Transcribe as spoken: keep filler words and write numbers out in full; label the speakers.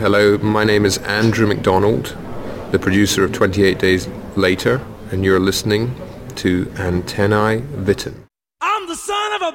Speaker 1: Hello, my name is Andrew McDonald, the producer of twenty-eight Days Later, and you're listening to Antennae Vitten.
Speaker 2: I'm the son of a